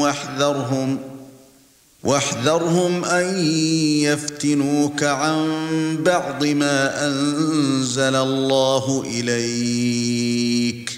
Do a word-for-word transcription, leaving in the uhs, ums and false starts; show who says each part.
Speaker 1: واحذرهم واحذرهم أن يفتنوك عن بعض ما أنزل الله إليك